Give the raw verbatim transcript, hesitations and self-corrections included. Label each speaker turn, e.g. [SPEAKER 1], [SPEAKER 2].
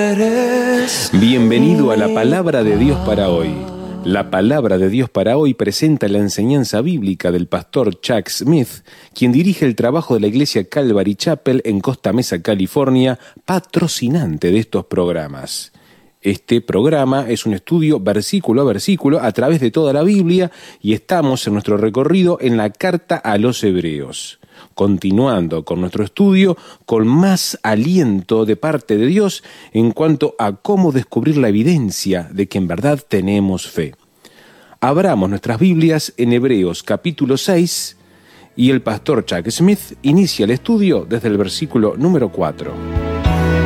[SPEAKER 1] eres.
[SPEAKER 2] Bienvenido a la Palabra de Dios para hoy. La Palabra de Dios para hoy presenta la enseñanza bíblica del pastor Chuck Smith, quien dirige el trabajo de la iglesia Calvary Chapel en Costa Mesa, California, patrocinante de estos programas. Este programa es un estudio versículo a versículo a través de toda la Biblia y estamos en nuestro recorrido en la carta a los Hebreos. Continuando con nuestro estudio con más aliento de parte de Dios en cuanto a cómo descubrir la evidencia de que en verdad tenemos fe. Abramos nuestras Biblias en Hebreos capítulo seis y el pastor Chuck Smith inicia el estudio desde el versículo número cuatro.